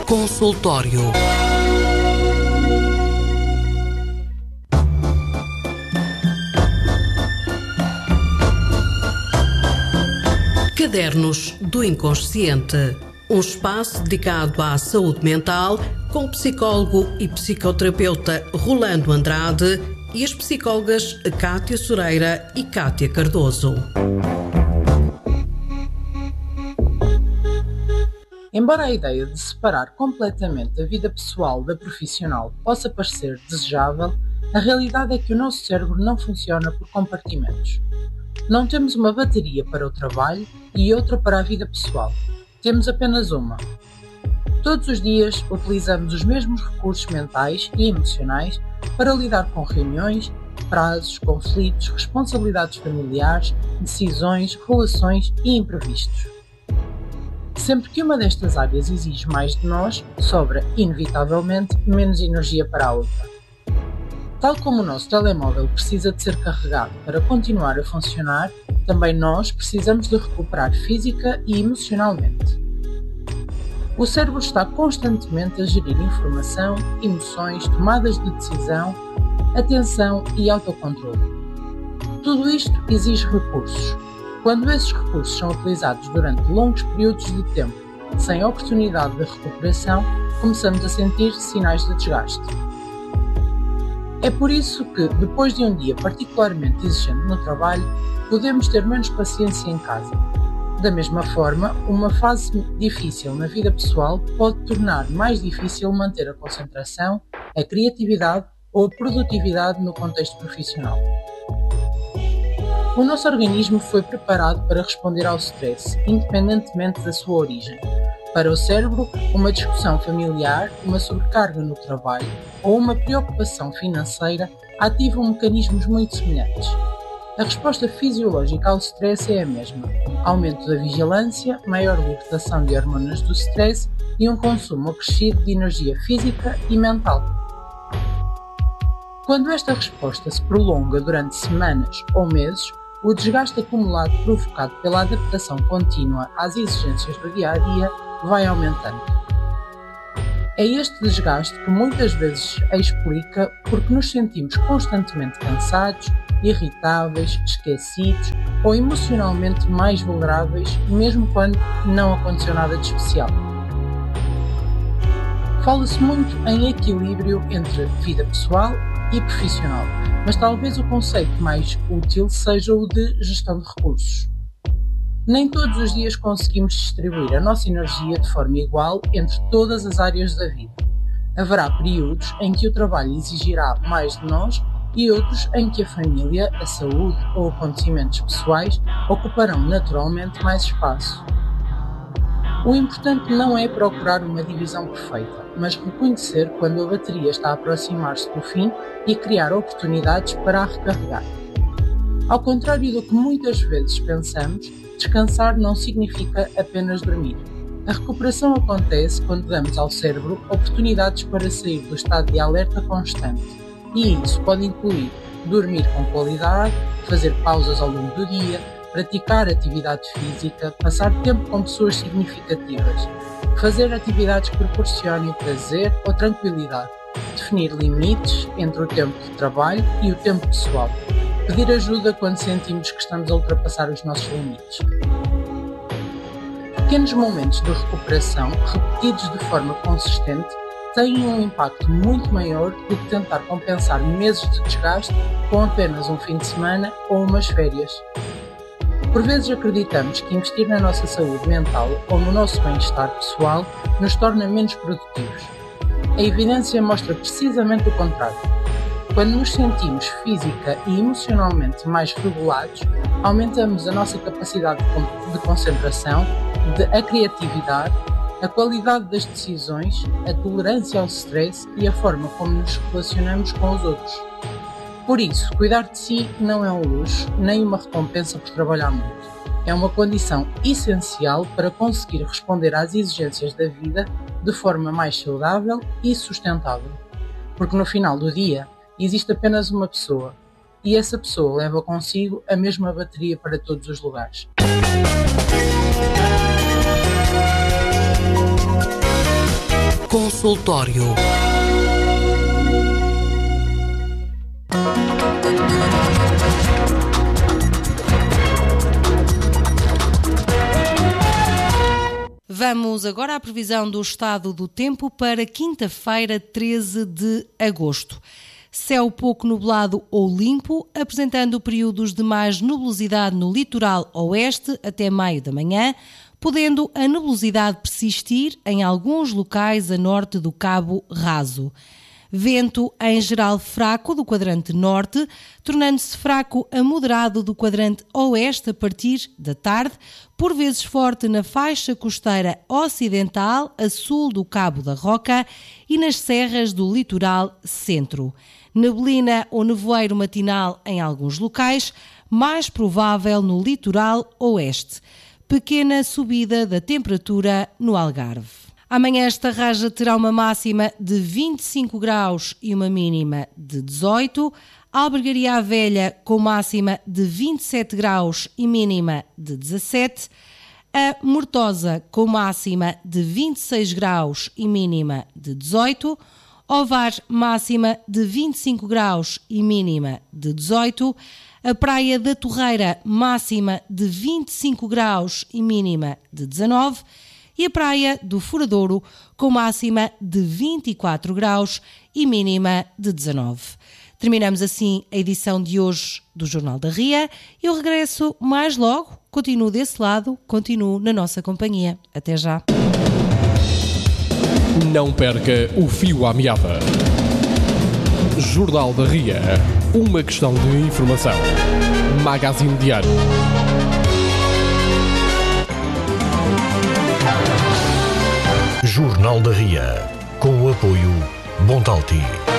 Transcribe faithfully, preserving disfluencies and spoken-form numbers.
Consultório. Cadernos do Inconsciente, um espaço dedicado à saúde mental com o psicólogo e psicoterapeuta Rolando Andrade e as psicólogas Cátia Soreira e Cátia Cardoso. Embora a ideia de separar completamente a vida pessoal da profissional possa parecer desejável, a realidade é que o nosso cérebro não funciona por compartimentos. Não temos uma bateria para o trabalho e outra para a vida pessoal. Temos apenas uma. Todos os dias utilizamos os mesmos recursos mentais e emocionais para lidar com reuniões, prazos, conflitos, responsabilidades familiares, decisões, relações e imprevistos. Sempre que uma destas áreas exige mais de nós, sobra, inevitavelmente, menos energia para a outra. Tal como o nosso telemóvel precisa de ser carregado para continuar a funcionar, também nós precisamos de recuperar física e emocionalmente. O cérebro está constantemente a gerir informação, emoções, tomadas de decisão, atenção e autocontrole. Tudo isto exige recursos. Quando esses recursos são utilizados durante longos períodos de tempo, sem oportunidade de recuperação, começamos a sentir sinais de desgaste. É por isso que, depois de um dia particularmente exigente no trabalho, podemos ter menos paciência em casa. Da mesma forma, uma fase difícil na vida pessoal pode tornar mais difícil manter a concentração, a criatividade ou a produtividade no contexto profissional. O nosso organismo foi preparado para responder ao stress, independentemente da sua origem. Para o cérebro, uma discussão familiar, uma sobrecarga no trabalho ou uma preocupação financeira ativam mecanismos muito semelhantes. A resposta fisiológica ao stress é a mesma: aumento da vigilância, maior libertação de hormonas do stress e um consumo acrescido de energia física e mental. Quando esta resposta se prolonga durante semanas ou meses, o desgaste acumulado provocado pela adaptação contínua às exigências do dia-a-dia vai aumentando. É este desgaste que muitas vezes explica porque nos sentimos constantemente cansados, irritáveis, esquecidos ou emocionalmente mais vulneráveis, mesmo quando não aconteceu nada de especial. Fala-se muito em equilíbrio entre vida pessoal e profissional, mas talvez o conceito mais útil seja o de gestão de recursos. Nem todos os dias conseguimos distribuir a nossa energia de forma igual entre todas as áreas da vida. Haverá períodos em que o trabalho exigirá mais de nós e outros em que a família, a saúde ou acontecimentos pessoais ocuparão naturalmente mais espaço. O importante não é procurar uma divisão perfeita, mas reconhecer quando a bateria está a aproximar-se do fim e criar oportunidades para a recarregar. Ao contrário do que muitas vezes pensamos, descansar não significa apenas dormir. A recuperação acontece quando damos ao cérebro oportunidades para sair do estado de alerta constante, e isso pode incluir dormir com qualidade, fazer pausas ao longo do dia, praticar atividade física, passar tempo com pessoas significativas, fazer atividades que proporcionem prazer ou tranquilidade, definir limites entre o tempo de trabalho e o tempo pessoal, pedir ajuda quando sentimos que estamos a ultrapassar os nossos limites. Pequenos momentos de recuperação, repetidos de forma consistente, têm um impacto muito maior do que tentar compensar meses de desgaste com apenas um fim de semana ou umas férias. Por vezes acreditamos que investir na nossa saúde mental ou no nosso bem-estar pessoal nos torna menos produtivos. A evidência mostra precisamente o contrário. Quando nos sentimos física e emocionalmente mais regulados, aumentamos a nossa capacidade de concentração, de a criatividade, a qualidade das decisões, a tolerância ao stress e a forma como nos relacionamos com os outros. Por isso, cuidar de si não é um luxo, nem uma recompensa por trabalhar muito. É uma condição essencial para conseguir responder às exigências da vida de forma mais saudável e sustentável. Porque no final do dia, existe apenas uma pessoa, e essa pessoa leva consigo a mesma bateria para todos os lugares. Consultório. Vamos agora à previsão do estado do tempo para quinta-feira, treze de agosto. Céu pouco nublado ou limpo, apresentando períodos de mais nebulosidade no litoral oeste até meio da manhã, podendo a nebulosidade persistir em alguns locais a norte do Cabo Raso. Vento em geral fraco do quadrante norte, tornando-se fraco a moderado do quadrante oeste a partir da tarde, por vezes forte na faixa costeira ocidental a sul do Cabo da Roca e nas serras do litoral centro. Neblina ou nevoeiro matinal em alguns locais, mais provável no litoral oeste. Pequena subida da temperatura no Algarve. Amanhã esta raja terá uma máxima de vinte e cinco graus e uma mínima de dezoito. Albergaria à Velha com máxima de vinte e sete graus e mínima de dezassete. A Mortosa com máxima de vinte e seis graus e mínima de dezoito. Ovar máxima de vinte e cinco graus e mínima de dezoito. A Praia da Torreira máxima de vinte e cinco graus e mínima de dezanove. E a Praia do Furadouro com máxima de vinte e quatro graus e mínima de dezanove. Terminamos assim a edição de hoje do Jornal da Ria. Eu regresso mais logo, continuo desse lado, continuo na nossa companhia. Até já. Não perca o fio à meada. Jornal da Ria, uma questão de informação. Magazine Diário. Jornal da Ria, com o apoio Montalti.